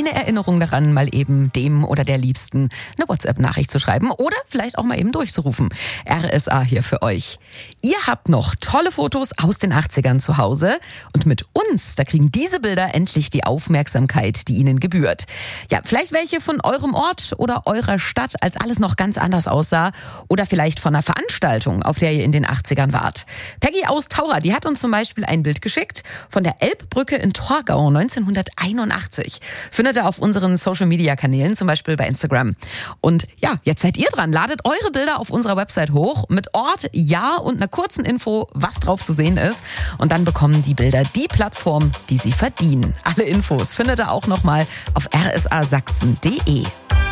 eine Erinnerung daran, mal eben dem oder der Liebsten eine WhatsApp-Nachricht zu schreiben oder vielleicht auch mal eben durchzurufen. RSA hier für euch. Ihr habt noch tolle Fotos aus den 80ern zu Hause und mit uns, da kriegen diese Bilder endlich die Aufmerksamkeit, die ihnen gebührt. Ja, vielleicht welche von eurem Ort oder eurer Stadt, als alles noch ganz anders aussah oder vielleicht von einer Veranstaltung, auf der ihr in den 80ern wart. Peggy aus Taura, die hat uns zum Beispiel ein Bild geschickt von der Elbbrücke in Torgau 1981. Findet ihr auf unseren Social-Media-Kanälen, zum Beispiel bei Instagram. Und ja, jetzt seid ihr dran. Ladet eure Bilder auf unserer Website hoch mit Ort, Jahr und einer kurzen Info, was drauf zu sehen ist. Und dann bekommen die Bilder die Plattform, die sie verdienen. Alle Infos findet ihr auch nochmal auf rsasachsen.de.